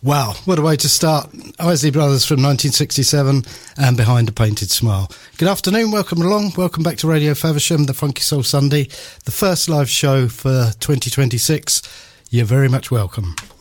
Wow, what a way to start. Isley Brothers from 1967 and Behind a Painted Smile. Good afternoon, welcome along. Welcome back to Radio Faversham, the Funky Soul Sunday, the first live show for 2026. You're very much welcome.